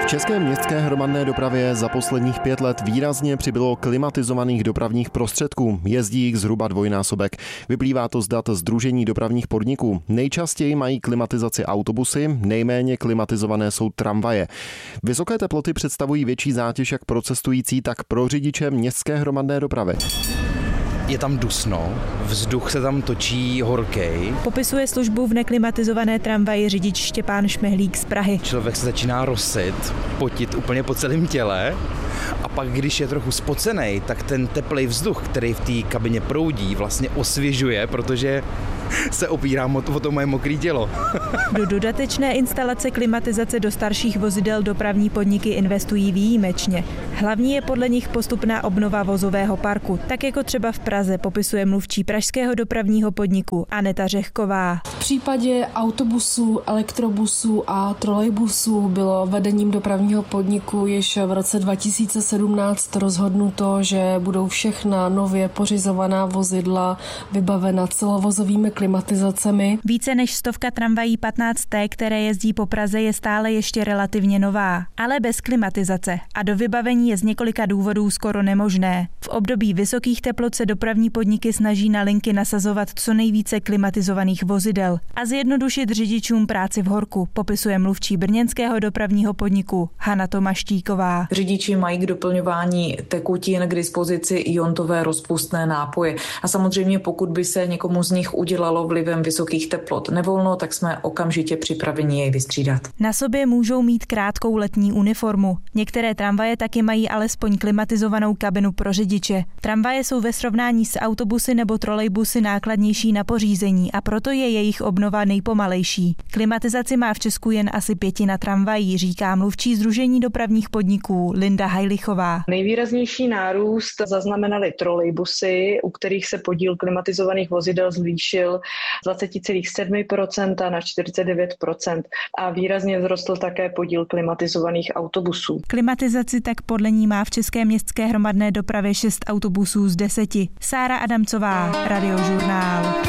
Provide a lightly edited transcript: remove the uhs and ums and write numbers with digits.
V české městské hromadné dopravě za posledních 5 let výrazně přibylo klimatizovaných dopravních prostředků. Jezdí jich zhruba dvojnásobek. Vyplývá to z dat Sdružení dopravních podniků. Nejčastěji mají klimatizaci autobusy, nejméně klimatizované jsou tramvaje. Vysoké teploty představují větší zátěž jak pro cestující, tak pro řidiče městské hromadné dopravy. Je tam dusno, vzduch se tam točí horkej. Popisuje službu v neklimatizované tramvaji řidič Štěpán Šmehlík z Prahy. Člověk se začíná rosit, potit úplně po celém těle a pak, když je trochu spocenej, tak ten teplej vzduch, který v té kabině proudí, vlastně osvěžuje, protože se opírám o to moje mokré tělo. Do dodatečné instalace klimatizace do starších vozidel dopravní podniky investují výjimečně. Hlavní je podle nich postupná obnova vozového parku, tak jako třeba v Praze, popisuje mluvčí pražského dopravního podniku Aneta Řehková. V případě autobusů, elektrobusů a trolejbusů bylo vedením dopravního podniku již v roce 2017 rozhodnuto, že budou všechna nově pořizovaná vozidla vybavena celovozovými klimatizacemi. Více než 100 tramvají 15T, které jezdí po Praze, je stále ještě relativně nová, ale bez klimatizace a do vybavení je z několika důvodů skoro nemožné. V období vysokých teplot se dopravní podniky snaží na linky nasazovat co nejvíce klimatizovaných vozidel a zjednodušit řidičům práci v horku, popisuje mluvčí brněnského dopravního podniku Hana Tomaštíková. Řidiči mají k doplňování tekutin k dispozici iontové rozpustné nápoje. A samozřejmě pokud by se někomu z nich udělalo vlivem vysokých teplot nevolno, tak jsme okamžitě připraveni jej vystřídat. Na sobě můžou mít krátkou letní uniformu. Některé tramvaje taky mají alespoň klimatizovanou kabinu pro řidiče. Tramvaje jsou ve srovnání s autobusy nebo trolejbusy nákladnější na pořízení a proto je jejich obnova nejpomalejší. Klimatizaci má v Česku jen asi 1/5 tramvají, říká mluvčí Sdružení dopravních podniků Linda Hajlichová. Nejvýraznější nárůst zaznamenaly trolejbusy, u kterých se podíl klimatizovaných vozidel zvýšil z 20,7% na 49% a výrazně vzrostl také podíl klimatizovaných autobusů. Klimatizaci tak podle ní má v české městské hromadné dopravě 6 autobusů z 10. Sára Adamcová, Radiožurnál.